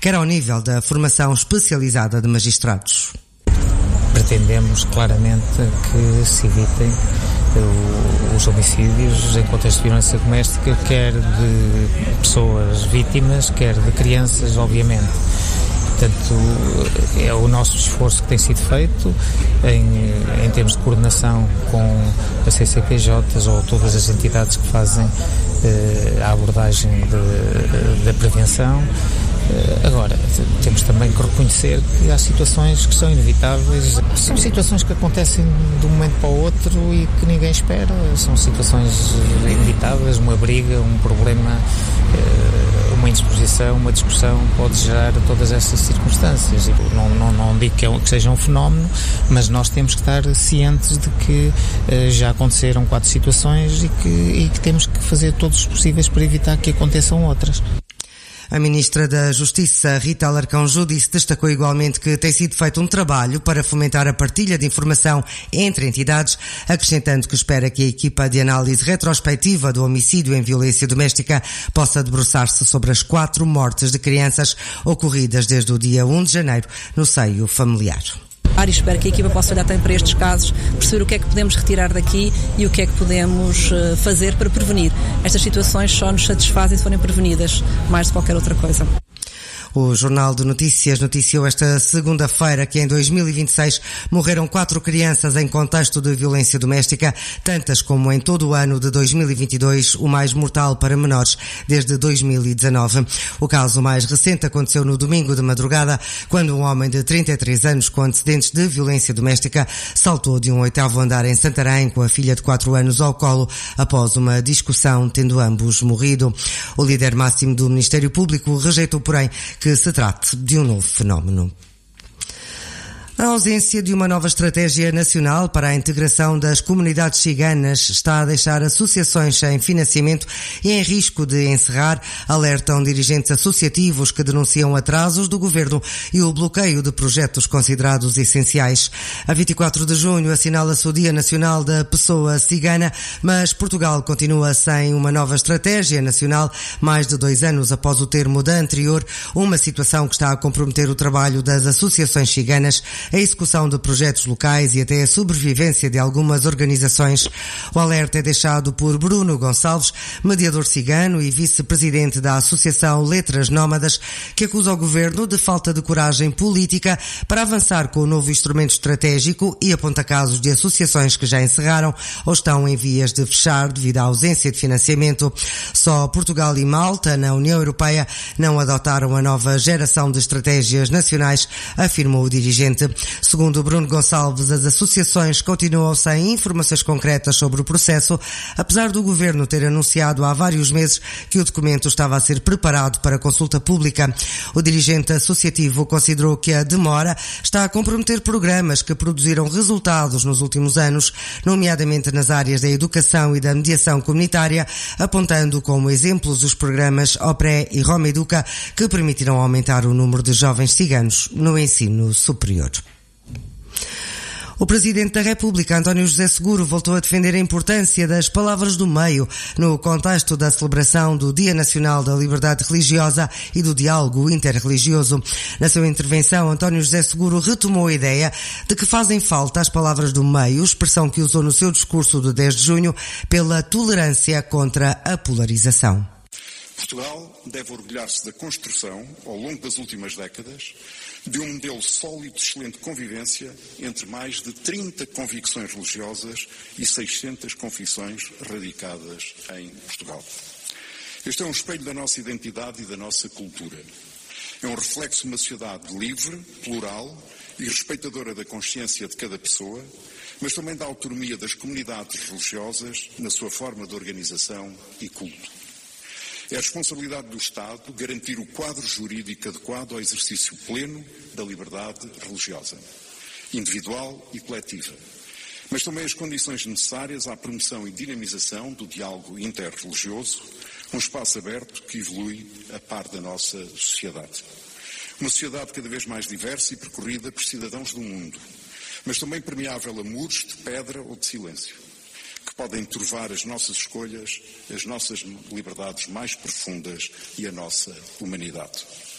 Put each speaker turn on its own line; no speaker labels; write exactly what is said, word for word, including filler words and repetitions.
quer ao nível da formação especializada de magistrados.
Pretendemos claramente que se evitem os homicídios em contexto de violência doméstica, quer de pessoas vítimas, quer de crianças, obviamente. Portanto, é o nosso esforço que tem sido feito em, em termos de coordenação com a C C P J ou todas as entidades que fazem eh, a abordagem de, da prevenção. Agora, temos também que reconhecer que há situações que são inevitáveis, são situações que acontecem de um momento para o outro e que ninguém espera, são situações inevitáveis, uma briga, um problema, uma indisposição, uma discussão pode gerar todas essas circunstâncias. Não, não, não digo que, é, que seja um fenómeno, mas nós temos que estar cientes de que já aconteceram quatro situações e que, e que temos que fazer todos os possíveis para evitar que aconteçam outras.
A Ministra da Justiça, Rita Alarcão Judice, destacou igualmente que tem sido feito um trabalho para fomentar a partilha de informação entre entidades, acrescentando que espera que a equipa de análise retrospectiva do homicídio em violência doméstica possa debruçar-se sobre as quatro mortes de crianças ocorridas desde o dia primeiro de janeiro no seio familiar.
E espero que a equipa possa olhar também para estes casos, perceber o que é que podemos retirar daqui e o que é que podemos fazer para prevenir. Estas situações só nos satisfazem se forem prevenidas, mais de qualquer outra coisa.
O Jornal de Notícias noticiou esta segunda-feira que em dois mil e vinte e seis morreram quatro crianças em contexto de violência doméstica, tantas como em todo o ano de dois mil e vinte e dois, o mais mortal para menores desde dois mil e dezanove. O caso mais recente aconteceu no domingo de madrugada, quando um homem de trinta e três anos com antecedentes de violência doméstica saltou de um oitavo andar em Santarém com a filha de quatro anos ao colo após uma discussão, tendo ambos morrido. O líder máximo do Ministério Público rejeitou, porém, que se trate de um novo fenómeno. A ausência de uma nova estratégia nacional para a integração das comunidades ciganas está a deixar associações sem financiamento e em risco de encerrar, alertam dirigentes associativos que denunciam atrasos do governo e o bloqueio de projetos considerados essenciais. A vinte e quatro de junho assinala-se o Dia Nacional da Pessoa Cigana, mas Portugal continua sem uma nova estratégia nacional, mais de dois anos após o termo da anterior, uma situação que está a comprometer o trabalho das associações ciganas, a execução de projetos locais e até a sobrevivência de algumas organizações. O alerta é deixado por Bruno Gonçalves, mediador cigano e vice-presidente da Associação Letras Nómadas, que acusa o governo de falta de coragem política para avançar com o novo instrumento estratégico e aponta casos de associações que já encerraram ou estão em vias de fechar devido à ausência de financiamento. Só Portugal e Malta, na União Europeia, não adotaram a nova geração de estratégias nacionais, afirmou o dirigente. Segundo Bruno Gonçalves, as associações continuam sem informações concretas sobre o processo, apesar do governo ter anunciado há vários meses que o documento estava a ser preparado para consulta pública. O dirigente associativo considerou que a demora está a comprometer programas que produziram resultados nos últimos anos, nomeadamente nas áreas da educação e da mediação comunitária, apontando como exemplos os programas OPRE e Roma Educa, que permitiram aumentar o número de jovens ciganos no ensino superior. O Presidente da República, António José Seguro, voltou a defender a importância das palavras do meio no contexto da celebração do Dia Nacional da Liberdade Religiosa e do Diálogo Interreligioso. Na sua intervenção, António José Seguro retomou a ideia de que fazem falta as palavras do meio, expressão que usou no seu discurso de dez de junho, pela tolerância contra a polarização.
Portugal deve orgulhar-se da construção, ao longo das últimas décadas, de um modelo sólido de excelente convivência entre mais de trinta convicções religiosas e seiscentas confissões radicadas em Portugal. Este é um espelho da nossa identidade e da nossa cultura. É um reflexo de uma sociedade livre, plural e respeitadora da consciência de cada pessoa, mas também da autonomia das comunidades religiosas na sua forma de organização e culto. É a responsabilidade do Estado garantir o quadro jurídico adequado ao exercício pleno da liberdade religiosa, individual e coletiva, mas também as condições necessárias à promoção e dinamização do diálogo interreligioso, um espaço aberto que evolui a par da nossa sociedade. Uma sociedade cada vez mais diversa e percorrida por cidadãos do mundo, mas também permeável a muros de pedra ou de silêncio, que podem turvar as nossas escolhas, as nossas liberdades mais profundas e a nossa humanidade.